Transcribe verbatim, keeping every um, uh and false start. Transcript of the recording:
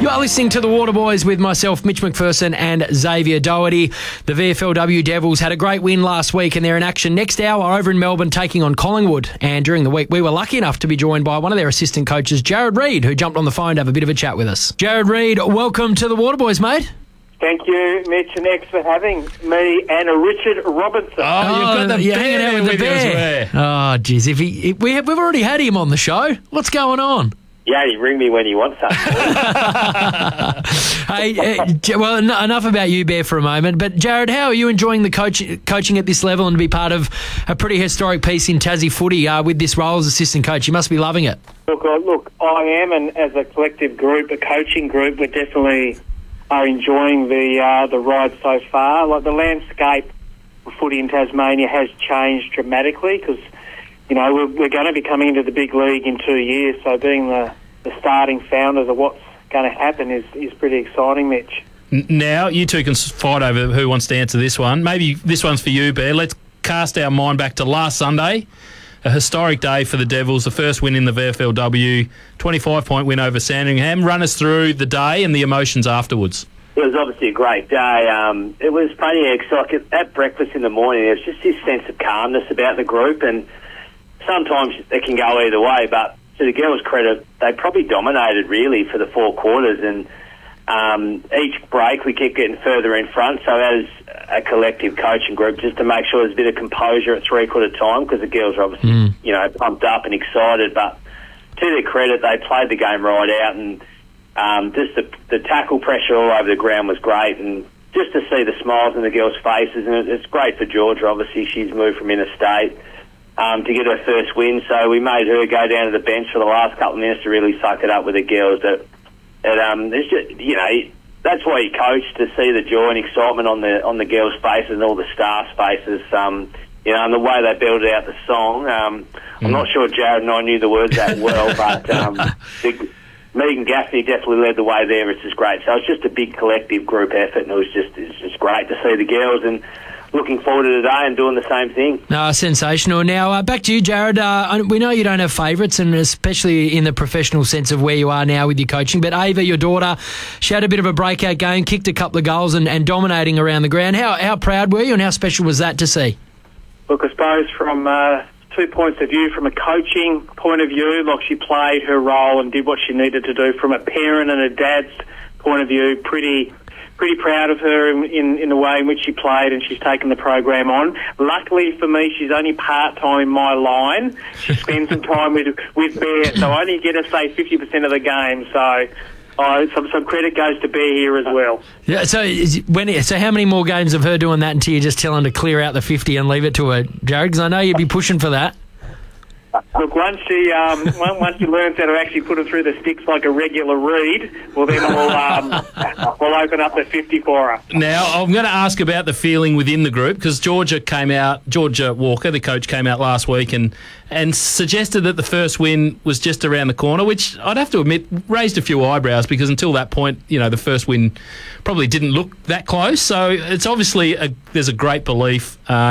You are listening to the Waterboys with myself, Mitch McPherson and Xavier Doherty. The V F L W Devils had a great win last week and they're in action next hour over in Melbourne taking on Collingwood. And during the week, we were lucky enough to be joined by one of their assistant coaches, Jared Reid, who jumped on the phone to have a bit of a chat with us. Jared Reid, welcome to the Waterboys, mate. Thank you, Mitch and X, for having me and a Richard Robinson. Oh, Oh, you've got the you're bear hanging out with the with you as bear. well. Oh, geez, if he, if we have, we've already had him on the show. What's going on? Yeah, you ring me when you want something. Hey, uh, J- well, en- enough about you, Bear, for a moment. But Jared, how are you enjoying the coach- coaching at this level and to be part of a pretty historic piece in Tassie footy uh, with this role as assistant coach? You must be loving it. look, I, look, I am, and as a collective group, a coaching group, we definitely are enjoying the uh, the ride so far. Like the landscape of footy in Tasmania has changed dramatically because, you know, we're, we're going to be coming into the big league in two years. So being the, the starting founders of what's going to happen is, is pretty exciting, Mitch. N- Now, you two can s- fight over who wants to answer this one. Maybe this one's for you, Bear. Let's cast our mind back to last Sunday. A historic day for the Devils, the first win in the V F L W, twenty-five point win over Sandringham. Run us through the day and the emotions afterwards. It was obviously a great day. Um, it was funny, X, like at, at breakfast in the morning, there was just this sense of calmness about the group, and sometimes it can go either way, but to the girls' credit, they probably dominated really for the four quarters, and um, each break we kept getting further in front, so as a collective coaching group, just to make sure there's a bit of composure at three-quarter time, because the girls are obviously, Mm. you know, pumped up and excited, but to their credit, they played the game right out, and um, just the, the tackle pressure all over the ground was great, and just to see the smiles on the girls' faces, and it, it's great for Georgia, obviously, she's moved from interstate um, to get her first win, so we made her go down to the bench for the last couple of minutes to really suck it up with the girls. That, that um, it's just, you know, that's why you coach, to see the joy and excitement on the on the girls' faces and all the staff's faces. Um, you know, and the way they built out the song. Um, I'm not sure Jared and I knew the words that well, but um, the, Megan Gaffney definitely led the way there, which is great. So it's just a big collective group effort, and it was just it's just great to see the girls, and looking forward to today and doing the same thing. No, sensational. Now, uh, back to you, Jared. Uh, we know you don't have favourites, and especially in the professional sense of where you are now with your coaching, but Ava, your daughter, she had a bit of a breakout game, kicked a couple of goals and, and dominating around the ground. How, how proud were you, and how special was that to see? Look, I suppose from uh, two points of view, from a coaching point of view, like she played her role and did what she needed to do. From a parent and a dad's point of view, pretty pretty proud of her in, in, in the way in which she played, and she's taken the program on. Luckily for me, she's only part-time in my line. She spends some time with with Bear, so I only get to say fifty percent of the game, so oh, some, some credit goes to Bear here as well. Yeah. So, is, when so how many more games of her doing that until you just tell her to clear out the fifty and leave it to her, Jared? Because I know you'd be pushing for that. Look, once she um, once once she learns how to actually put it through the sticks like a regular reed, well, then we'll um, we'll open up the fifty for her. Now, I'm going to ask about the feeling within the group, because Georgia came out, Georgia Walker, the coach, came out last week and, and suggested that the first win was just around the corner, which I'd have to admit raised a few eyebrows, because until that point, you know, the first win probably didn't look that close. So it's obviously a, there's a great belief uh,